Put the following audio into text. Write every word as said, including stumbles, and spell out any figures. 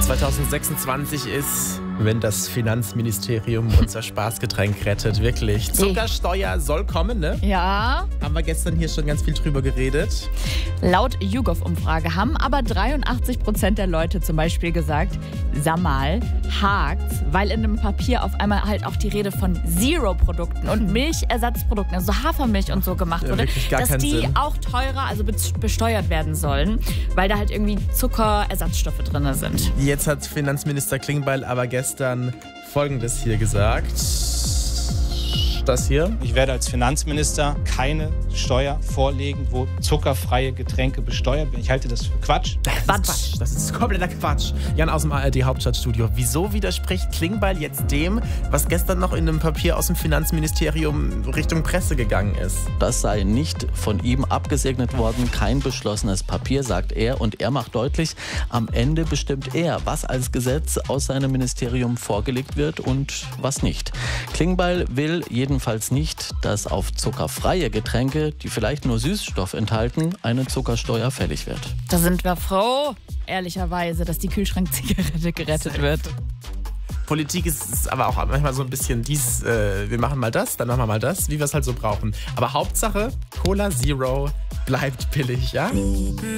zwanzig sechsundzwanzig ist, wenn das Finanzministerium unser Spaßgetränk rettet, wirklich. Zuckersteuer soll kommen, ne? Ja. Haben wir gestern hier schon ganz viel drüber geredet. Laut YouGov-Umfrage haben aber dreiundachtzig Prozent der Leute zum Beispiel gesagt, sag mal, hakt's, weil in dem Papier auf einmal halt auch die Rede von Zero-Produkten und Milchersatzprodukten, also Hafermilch und so gemacht Ja, wurde, wirklich gar dass keinen die Sinn. auch teurer, also be- besteuert werden sollen, weil da halt irgendwie Zuckerersatzstoffe drin sind. Jetzt hat Finanzminister Klingbeil aber gestern Folgendes hier gesagt. Das hier. Ich werde als Finanzminister keine Steuer vorlegen, wo zuckerfreie Getränke besteuert werden. Ich halte das für Quatsch. Das ist Quatsch. Quatsch. Das ist kompletter Quatsch. Jan aus dem A R D-Hauptstadtstudio. Wieso widerspricht Klingbeil jetzt dem, was gestern noch in einem Papier aus dem Finanzministerium Richtung Presse gegangen ist? Das sei nicht von ihm abgesegnet worden, kein beschlossenes Papier, sagt er. Und er macht deutlich, am Ende bestimmt er, was als Gesetz aus seinem Ministerium vorgelegt wird und was nicht. Klingbeil will jedenfalls nicht, dass auf zuckerfreie Getränke, die vielleicht nur Süßstoff enthalten, eine Zuckersteuer fällig wird. Da sind wir froh, ehrlicherweise, dass die Kühlschrankzigarette gerettet wird. Politik ist, ist aber auch manchmal so ein bisschen dies, äh, wir machen mal das, dann machen wir mal das, wie wir es halt so brauchen. Aber Hauptsache, Cola Zero bleibt billig, ja?